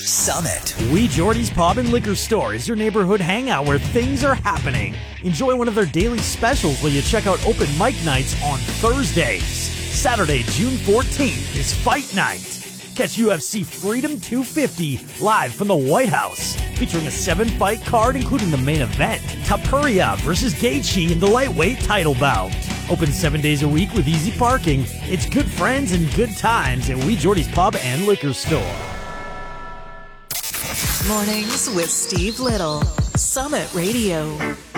Summit. Wee Jordy's Pub and Liquor Store is your neighborhood hangout where things are happening. Enjoy one of their daily specials while you check out open mic nights on Thursdays. Saturday, June 14th is Fight Night. Catch UFC Freedom 250 live from the White House, featuring a 7-fight card including the main event, Topuria versus Gaethje in the lightweight title bout. Open 7 days a week with easy parking. It's good friends and good times at Wee Jordy's Pub and Liquor Store. Mornings with Steve Little. Summit Radio.